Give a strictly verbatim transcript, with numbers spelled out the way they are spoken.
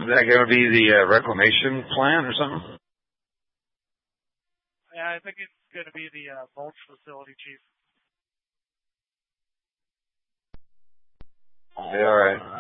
Is that going to be the uh, reclamation plan or something? Yeah, I think it's going to be the uh, mulch facility, Chief. Yeah, all right.